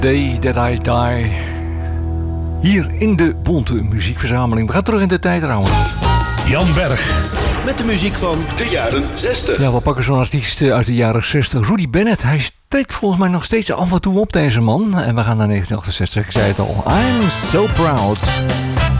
Day That I Die. Hier in de Bonte Muziekverzameling. We gaan terug in de tijd trouwens. Jan Berg. Met de muziek van de jaren 60. Ja, we pakken zo'n artiest uit de jaren 60. Rudy Bennett. Hij treedt volgens mij nog steeds af en toe op, deze man. En we gaan naar 1968. Ik zei het al. I'm so proud.